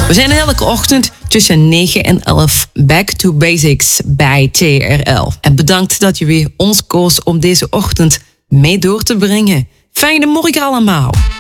We zijn elke ochtend tussen 9 en 11 back to basics bij TRL. En bedankt dat je weer ons koos om deze ochtend mee door te brengen. Fijne morgen allemaal.